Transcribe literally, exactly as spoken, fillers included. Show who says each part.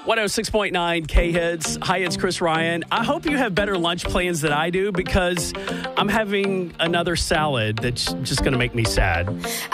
Speaker 1: one oh six point nine K-Hits. Hi, it's Chris Ryan. I hope you have better lunch plans than I do because I'm having another salad that's just going to make me sad.